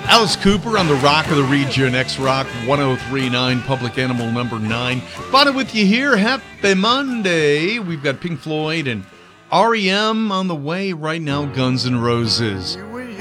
Alice Cooper on the Rock of the Region, X-Rock 1039, Public Animal number 9. Bonnie with you here. Happy Monday. We've got Pink Floyd and REM on the way right now, Guns N' Roses.